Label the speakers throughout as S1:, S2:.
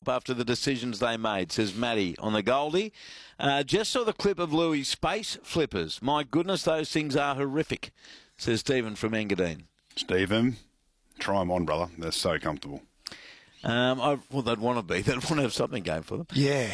S1: help after the decisions they made, says Matty on the Goldie. Just saw the clip of Louis' space flippers. My goodness, those things are horrific, says Stephen from Engadine.
S2: Stephen, try them on, brother. They're so comfortable.
S1: Well, they'd want to be. They'd want to have something going for them.
S3: Yeah,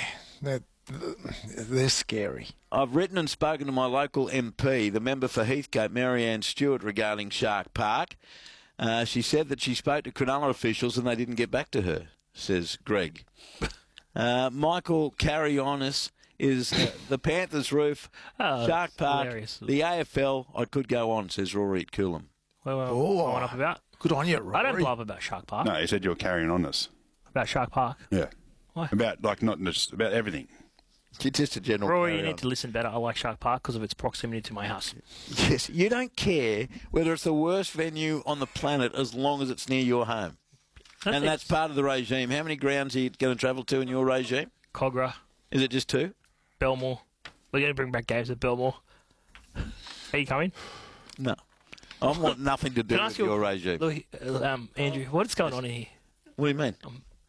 S3: they're scary.
S1: I've written and spoken to my local MP, the member for Heathcote, Marianne Stewart, regarding Shark Park. She said that she spoke to Cronulla officials and they didn't get back to her, says Greg. Michael Carrionis is the Panthers roof, Shark Park,
S4: hilarious.
S1: the AFL. I could go on, says Rory at Coolum.
S4: Well, up about.
S3: Good on you, Rory.
S4: I don't blow up about Shark Park.
S2: No, you said you were carrying on this.
S4: About Shark Park?
S2: Yeah.
S4: Why?
S2: About, like, not just about everything.
S1: It's just a general
S4: Rory, you need to listen better. I like Shark Park because of its proximity to my house.
S1: Yes, you don't care whether it's the worst venue on the planet as long as it's near your home. And that's part of the regime. How many grounds are you going to travel to in your regime?
S4: Cogra.
S1: Is it just 2?
S4: Belmore. We're going to bring back games at Belmore. Are you coming?
S1: No. I want nothing to do with your regime.
S4: Louis, Andrew, what's going on here?
S1: What do you mean?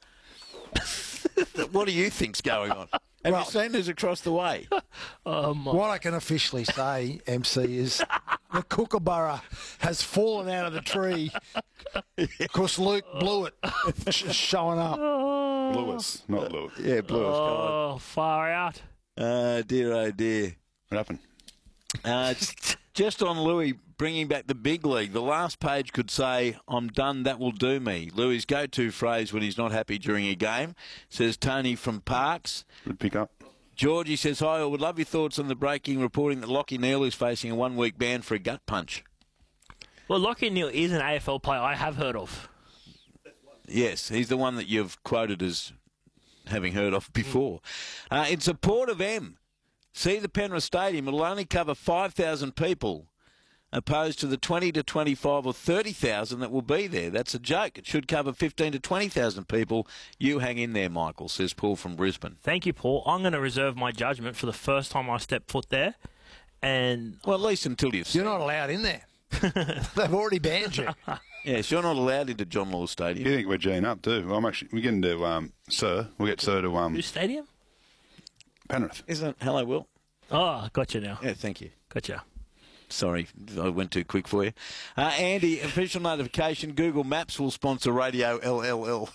S1: What do you think's going on? Have you seen who's across the way?
S3: What I can officially say, MC, is the kookaburra has fallen out of the tree because Luke blew it. It's showing up.
S2: Lewis, not Lewis.
S1: Yeah, blew us.
S4: Oh, far out.
S1: Dear, oh dear.
S2: What happened?
S1: Just on Louis bringing back the big league, the last page could say, I'm done, that will do me. Louis' go-to phrase when he's not happy during a game, says Tony from Parks.
S2: Good pick up.
S1: Georgie says, hi, I would love your thoughts on the breaking reporting that Lachie Neale is facing a 1-week ban for a gut punch.
S4: Well, Lachie Neale is an AFL player I have heard of.
S1: Yes, he's the one that you've quoted as having heard of before. In support of M, see the Penrith Stadium. It'll only cover 5,000 people, opposed to the 20 to 25 or 30,000 that will be there. That's a joke. It should cover 15 to 20,000 people. You hang in there, Michael, says Paul from Brisbane.
S4: Thank you, Paul. I'm going to reserve my judgment for the first time I step foot there. And
S1: well, at least until you've seen.
S3: You're not allowed in there. They've already banned you.
S1: Yes, you're not allowed into John Law Stadium.
S2: You think we're G'ing up too? Well, we're getting to Sir. We'll get Sir to
S4: whose stadium?
S2: Penrith.
S1: Isn't hello, Will?
S4: Oh, gotcha now.
S1: Yeah, thank you.
S4: Gotcha.
S1: Sorry, I went too quick for you. Andy, official notification, Google Maps will sponsor Radio LLL.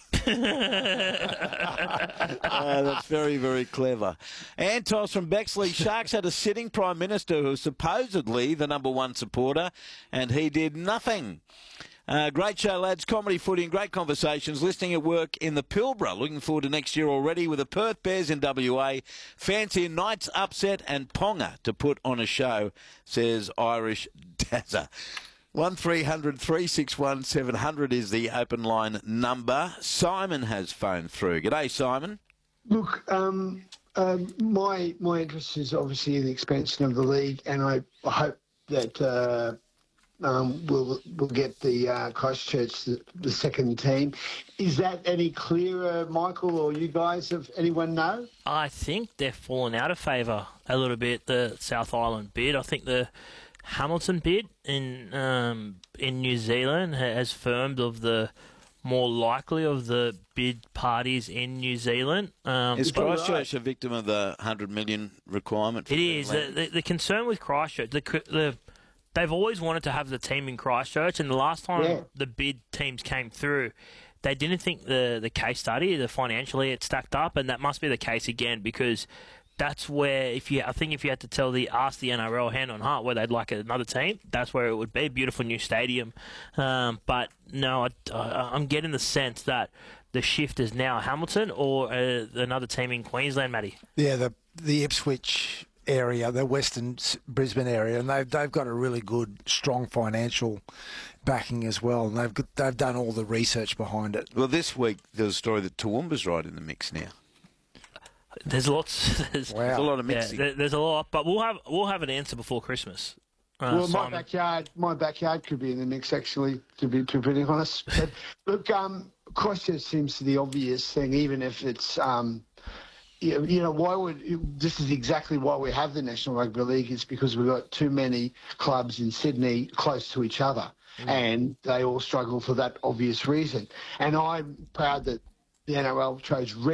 S1: That's very, very clever. Antos from Bexley, Sharks had a sitting Prime Minister who was supposedly the number one supporter, and he did nothing. Great show, lads. Comedy, footy and great conversations. Listening at work in the Pilbara. Looking forward to next year already with the Perth Bears in WA. Fancy a Knights upset and Ponga to put on a show, says Irish Dazza. 1300 361 700 is the open line number. Simon has phoned through. G'day, Simon.
S5: Look, my interest is obviously in the expansion of the league, and I hope that we'll get the Christchurch, the second team. Is that any clearer, Michael, or you guys? Have anyone know?
S4: I think they're falling out of favour a little bit, the South Island bid. I think the Hamilton bid in New Zealand has firmed of the more likely of the bid parties in New Zealand.
S1: Is Christchurch a victim of the 100 million requirement?
S4: It is. The concern with Christchurch, they've always wanted to have the team in Christchurch, and the last time the bid teams came through, they didn't think the case study, the financially, it stacked up, and that must be the case again, because that's where, I think if you had to ask the NRL hand on heart where they'd like another team, that's where it would be. Beautiful new stadium. But no, I'm getting the sense that the shift is now Hamilton or another team in Queensland, Matty.
S3: Yeah, the Ipswich area, the Western Brisbane area, and they've got a really good, strong financial backing as well, and they've done all the research behind it.
S1: Well, this week there's a story that Toowoomba's right in the mix now.
S4: There's lots. There's
S1: a lot of mixing.
S4: Yeah, there's a lot, but we'll have an answer before Christmas.
S5: Well,
S4: Simon.
S5: my backyard could be in the mix, actually, to be pretty honest. But look, Christchurch seems to be the obvious thing, even if it's this is exactly why we have the National Rugby League. It's because we've got too many clubs in Sydney close to each other, and they all struggle for that obvious reason. And I'm proud that the NRL chose